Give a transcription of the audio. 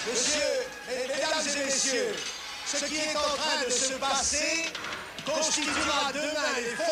Mesdames et messieurs, ce qui est en train de se passer constituera demain les